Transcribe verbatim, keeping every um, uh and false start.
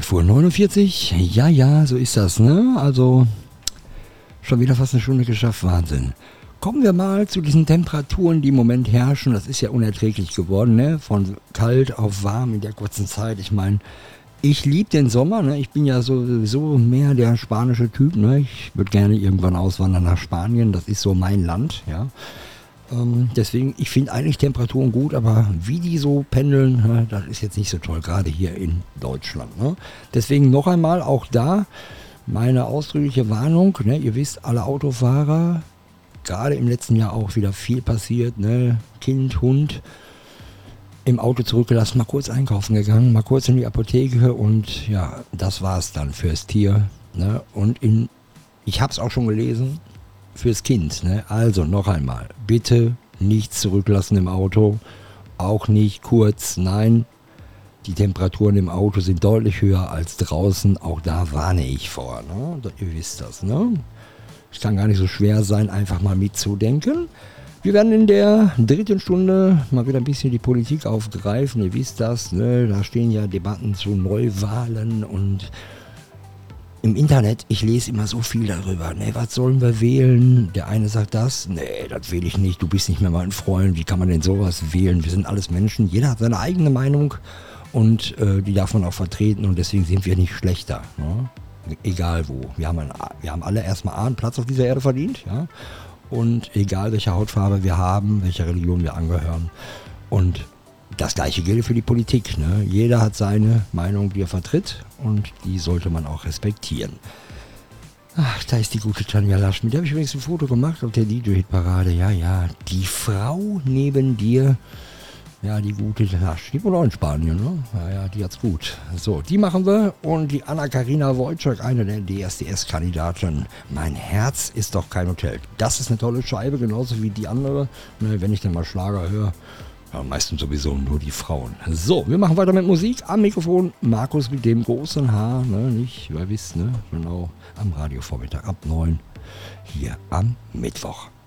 elf Uhr neunundvierzig, ja, ja, so ist das, ne? Also schon wieder fast eine Stunde geschafft, Wahnsinn. Kommen wir mal zu diesen Temperaturen, die im Moment herrschen. Das ist ja unerträglich geworden, ne? Von kalt auf warm in der kurzen Zeit. Ich meine, ich liebe den Sommer, ne? Ich bin ja sowieso mehr der spanische Typ, ne? Ich würde gerne irgendwann auswandern nach Spanien, das ist so mein Land, ja. Ähm, deswegen, ich finde eigentlich Temperaturen gut, aber wie die so pendeln, ne? Das ist jetzt nicht so toll, gerade hier in Deutschland, ne? Deswegen noch einmal auch da meine ausdrückliche Warnung, ne? Ihr wisst, alle Autofahrer, gerade im letzten Jahr auch wieder viel passiert, ne? Kind, Hund, im Auto zurückgelassen, mal kurz einkaufen gegangen, mal kurz in die Apotheke und ja, das war's dann fürs Tier. Ne? Und in, ich habe es auch schon gelesen, fürs Kind. Ne? Also noch einmal, bitte nichts zurücklassen im Auto, auch nicht kurz, nein, die Temperaturen im Auto sind deutlich höher als draußen, auch da warne ich vor. Ne? Ihr wisst das. Ne? Es kann gar nicht so schwer sein, einfach mal mitzudenken. Wir werden in der dritten Stunde mal wieder ein bisschen die Politik aufgreifen. Ihr wisst das, ne? Da stehen ja Debatten zu Neuwahlen und im Internet, ich lese immer so viel darüber. Ne, was sollen wir wählen? Der eine sagt das, nee, das wähle ich nicht, du bist nicht mehr mein Freund, wie kann man denn sowas wählen? Wir sind alles Menschen, jeder hat seine eigene Meinung und äh, die darf man auch vertreten und deswegen sind wir nicht schlechter. Ne? Egal wo. Wir haben, ein, wir haben alle erstmal einen Platz auf dieser Erde verdient, ja. Und egal welche Hautfarbe wir haben, welcher Religion wir angehören. Und das gleiche gilt für die Politik. Ne? Jeder hat seine Meinung, die er vertritt und die sollte man auch respektieren. Ach, da ist die gute Tanja Lasch. Mit der habe ich übrigens ein Foto gemacht auf der D J-Hit-Parade. Ja, ja, die Frau neben dir. Ja, die gute Lasch. Die wohnt auch in Spanien, ne? Ja, ja, die hat's gut. So, die machen wir. Und die Anna-Karina Wojcik, eine der D S D S-Kandidaten. Mein Herz ist doch kein Hotel. Das ist eine tolle Scheibe, genauso wie die andere. Ne, wenn ich dann mal Schlager höre, ja, meistens sowieso nur die Frauen. So, wir machen weiter mit Musik. Am Mikrofon Markus mit dem großen Haar. Ne, nicht, ihr wisst, ne? Genau, am Radiovormittag ab neun. Hier am Mittwoch.